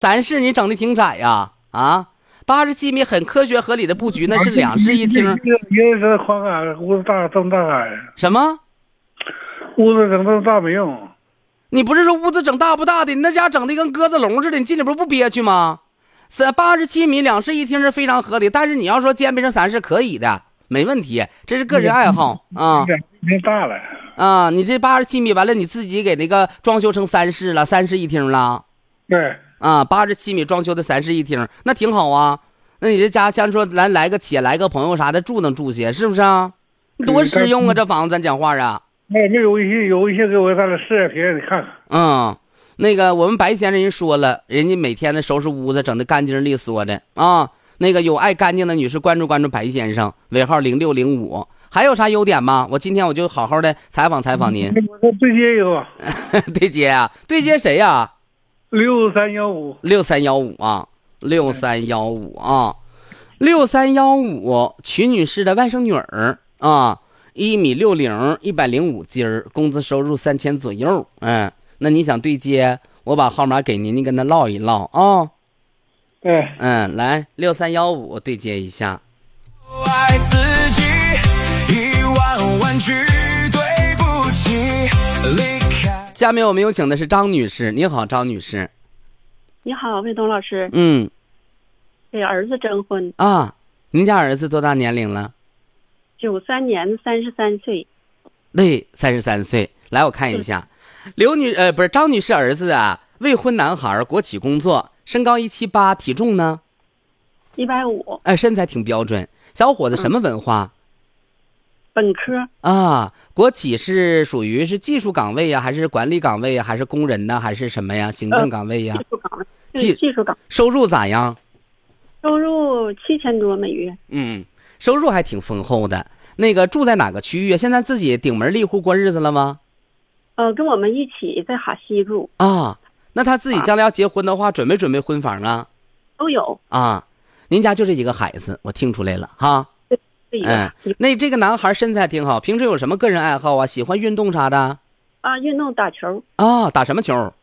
3室你整的挺窄呀，啊，87米很科学合理的布局，那是2室1厅。 也是宽敞，屋子大这么大开。 什么？ 屋子整这么大没用。 你不是说屋子整大不大的？你那家整的跟鸽子笼似的，你进里不憋屈吗？87米2室1厅是非常合理，但是你要说兼备上3室可以的，没问题，这是个人爱好啊。 太大了啊！你这87米完了，你自己给那个装修成3室了，3室1厅了。 对啊，87米装修的3室1厅，那挺好啊。那你这家像说咱来个姐来个朋友啥的住能住些，是不是啊？多实用啊，这房子咱讲话啊。 那没有微信给我咱俩试视频，你看看。 那个我们白先生人说了，人家每天的收拾屋子整的干净利索的啊。那个有爱干净的女士关注关注白先生，尾号0605。还有啥优点吗？我今天我就好好的采访采访您。 我对接一个。 对接啊？对接谁呀 ？6315。 6315啊，6315啊，6315，曲女士的外甥女儿啊，1.60米，105斤，工资收入3000左右。那你想对接，我把号码给您，你跟他唠一唠啊。 对。 来6315对接一下。 爱自己1万句对不起，离开。 下面我们有请的是张女士。你好，张女士。 你好，魏东老师。给儿子征婚啊。您家儿子多大年龄了 ？93年的33岁。 对，33岁。来，我看一下，不是张女士儿子啊，未婚男孩，国企工作，身高178，体重呢 ？150。 身材挺标准。小伙子什么文化？ 本科。 啊，国企是属于是技术岗位呀，还是管理岗位呀，还是工人呢，还是什么呀？行政岗位呀？ 技术岗位。技术岗。 收入咋样？ 收入7000多每月。 收入还挺丰厚的。那个住在哪个区域？现在自己顶门立户过日子了吗？ 跟我们一起在哈西住。 啊，那他自己将来要结婚的话，准备婚房啊？ 都有啊。您家就这几个孩子，我听出来了哈。那这个男孩身材挺好，平时有什么个人爱好啊？喜欢运动啥的？ 运动打球。 打什么球？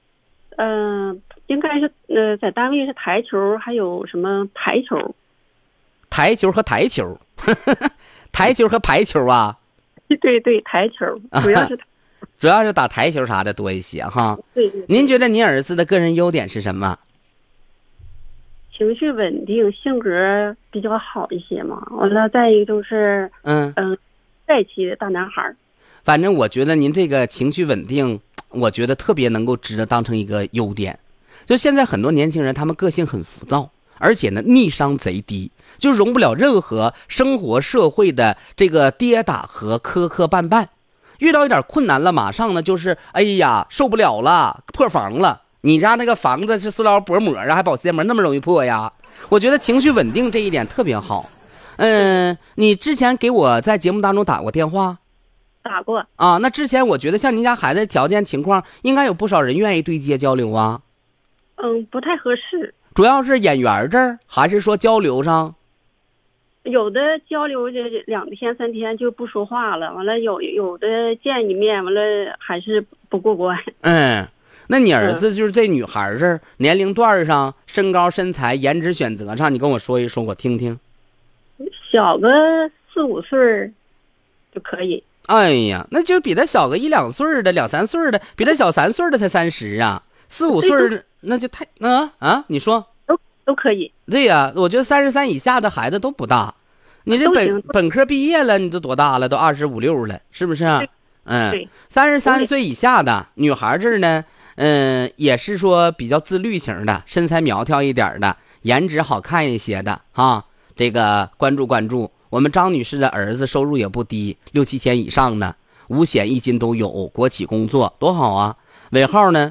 应该是在单位是台球，还有什么排球。 台球和台球，台球和排球啊？ 对，台球主要是打台球啥的多一些哈。 对。 您觉得您儿子的个人优点是什么？ 情绪稳定，性格比较好一些嘛。完了，再一个就是帅气的大男孩。 反正我觉得您这个情绪稳定，我觉得特别能够值得当成一个优点。就现在很多年轻人，他们个性很浮躁，而且呢逆商贼低，就容不了任何生活社会的这个跌打和磕磕绊绊。遇到一点困难了，马上呢就是哎呀受不了了，破防了。你家那个房子是塑料薄膜啊，还保鲜膜，那么容易破呀？我觉得情绪稳定这一点特别好。你之前给我在节目当中打过电话？ 打过啊。那之前我觉得像您家孩子的条件情况，应该有不少人愿意对接交流啊。 不太合适。 主要是眼缘这儿，还是说交流上？ 有的交流这2天3天就不说话了，完了有的见一面，完了还是不过关。 那你儿子就是这女孩这儿，年龄段上、身高、身材、颜值选择上，你跟我说一说，我听听。 小个4、5岁就可以。 哎呀，那就比他小个1、2岁的、2、3岁的，比他小3岁的才30啊，4、5岁那就太你说都可以。 对呀，我觉得33以下的孩子都不大。你这本科毕业了，你都多大了？都25、26了，是不是？33岁以下的女孩这儿呢？也是说比较自律型的，身材苗条一点的，颜值好看一些的啊。这个关注我们张女士的儿子，收入也不低，6、7千以上的，5险1金都有，国企工作多好啊。尾号呢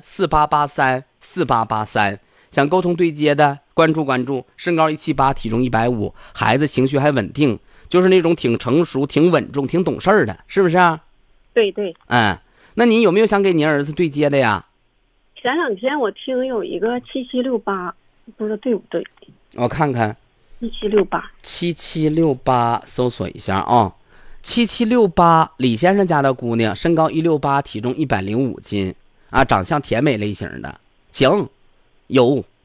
4883，想沟通对接的关注，身高178，体重150，孩子情绪还稳定，就是那种挺成熟、挺稳重、挺懂事的，是不是啊？ 对。 那您有没有想给您儿子对接的呀？ 前2天我听有一个7768，不知道对不对？ 我看看。7768，搜索一下啊。7768，李先生家的姑娘，身高168，体重105斤啊，长相甜美类型的，行，有